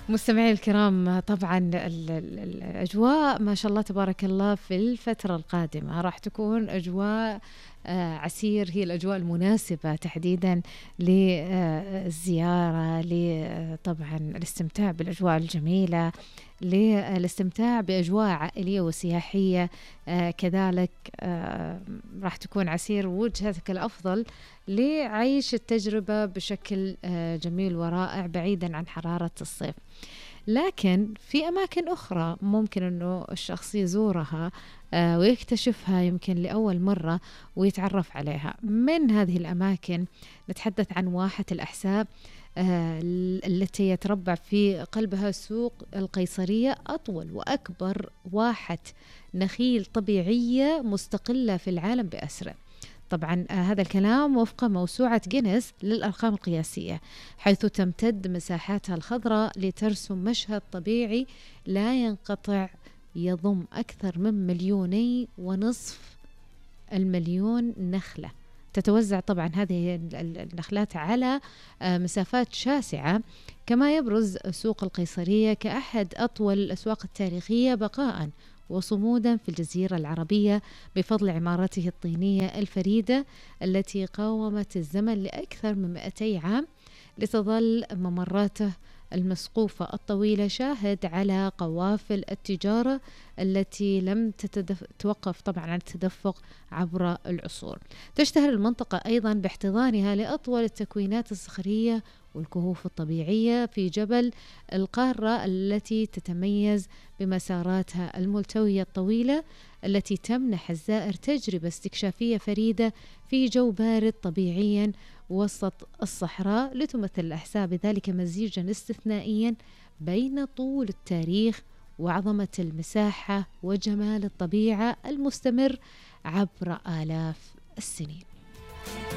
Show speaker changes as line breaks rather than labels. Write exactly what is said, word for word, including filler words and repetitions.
مستمعي الكرام، طبعا ال- ال- الأجواء ما شاء الله تبارك الله في الفترة القادمة راح تكون أجواء آه، عسير، هي الأجواء المناسبة تحديدا للزيارة، طبعا الاستمتاع بالأجواء الجميلة، للاستمتاع بأجواء عائلية وسياحية. آه، كذلك آه، راح تكون عسير وجهتك الأفضل لعيش التجربة بشكل آه، جميل ورائع بعيدا عن حرارة الصيف. لكن في أماكن أخرى ممكن أنه الشخص يزورها آه، ويكتشفها يمكن لأول مرة ويتعرف عليها. من هذه الأماكن نتحدث عن واحة الأحساء آه، التي يتربع في قلبها سوق القيصرية، أطول وأكبر واحة نخيل طبيعية مستقلة في العالم بأسره. طبعا آه هذا الكلام وفق موسوعة جينيس للأرقام القياسية، حيث تمتد مساحاتها الخضراء لترسم مشهد طبيعي لا ينقطع، يضم أكثر من مليوني ونصف المليون نخلة. تتوزع طبعا هذه النخلات على آه مسافات شاسعة. كما يبرز سوق القيصرية كأحد أطول الأسواق التاريخية بقاء وصمودا في الجزيرة العربية بفضل عمارته الطينية الفريدة التي قاومت الزمن لأكثر من مئتي عام، لتظل ممراته المسقوفة الطويلة شاهد على قوافل التجارة التي لم تتوقف طبعا عن التدفق عبر العصور. تشتهر المنطقة أيضا باحتضانها لأطول التكوينات الصخرية والكهوف الطبيعية في جبل القارة، التي تتميز بمساراتها الملتوية الطويلة التي تمنح الزائر تجربة استكشافية فريدة في جو بارد طبيعيا وسط الصحراء. لتمثل الأحساء بذلك مزيجا استثنائيا بين طول التاريخ وعظمة المساحة وجمال الطبيعة المستمر عبر آلاف السنين.